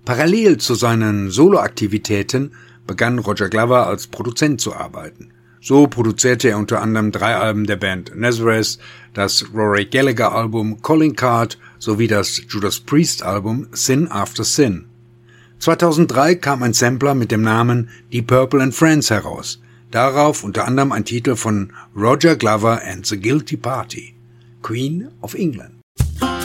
Parallel zu seinen Soloaktivitäten begann Roger Glover als Produzent zu arbeiten. So produzierte er unter anderem 3 Alben der Band Nazareth, das Rory Gallagher Album Calling Card sowie das Judas Priest Album Sin After Sin. 2003 kam ein Sampler mit dem Namen Deep Purple and Friends heraus. Darauf unter anderem ein Titel von Roger Glover and the Guilty Party, Queen of England.